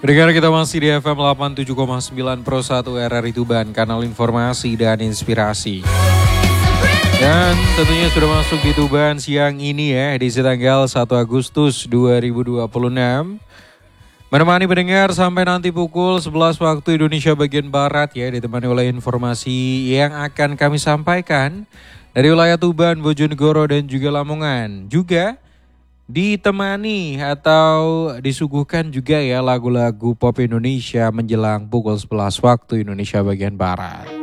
Pendengar kita masih di FM 87,9 Pro 1 RRI Tuban, kanal informasi dan inspirasi. Dan tentunya sudah masuk di Tuban siang ini ya, edisi tanggal 1 Agustus 2026. Menemani pendengar sampai nanti pukul 11 waktu Indonesia bagian Barat ya, ditemani oleh informasi yang akan kami sampaikan dari wilayah Tuban, Bojonegoro dan juga Lamongan. Juga ditemani atau disuguhkan juga ya lagu-lagu pop Indonesia menjelang pukul 11 waktu Indonesia bagian Barat.